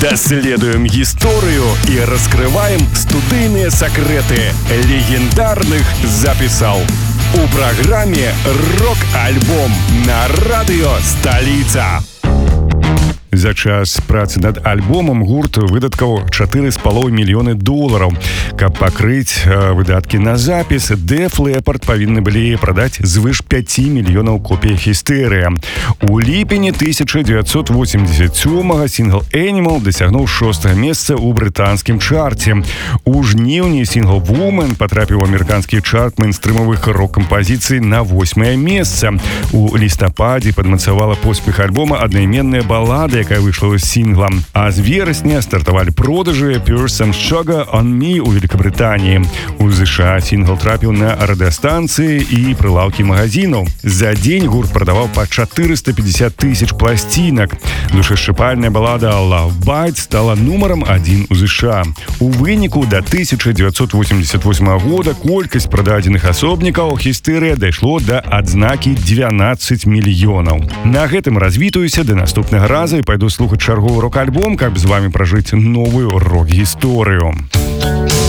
Даследуем гісторыю і раскрываем студыйныя сакрэты легендарных запісаў. У праграме «Рок-альбом» на радыё «Сталіца». За час працы над альбомам гурт выдаткаў $4,5 мільёны. Каб пакрыць выдаткі на запіс, Def Leppard павінны былі прадаць звыш 5 мільёнаў копій «Хістэрыя». У ліпені 1987-го сінгл «Animal» дасягнуў 6-го месца ў брытанскім чарце. У жніўні сінгл «Woman» патрапіў у амерыканскі чарт мейнстрымавых рок-кампазіцый на 8-е месца. У лістападзе падмацавала поспех альбома аднайменная балада, якая выйшла з сінглам. А з верасня стартавалі продажы Pure Some Sugar on Me у Великабрытаніі. У США сінгл трапіў на радыёстанцыі і прылаўкі магазінаў. За дзень гурт прадаваў па 450 тысяч пласцінак. Душашчыпальная балада Love Bites стала нумарам 1 у США. У выніку да 1988 года колькасць прададзеных асобнікаў «Хістэрыя» дайшло да адзнакі 12 мільёнаў. На гэтым развітаюся да наступнага раза і пайду слухаць чарговы рок-альбом, каб з вамі пражыць новую рок-гісторыю.